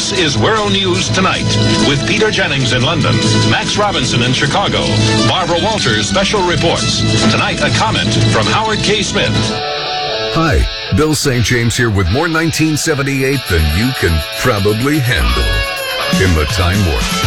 This is World News Tonight with Peter Jennings in London, Max Robinson in Chicago, Barbara Walters special reports. Tonight, a comment from Howard K. Smith. Hi, Bill St. James here with more 1978 than you can probably handle in the Time Warp.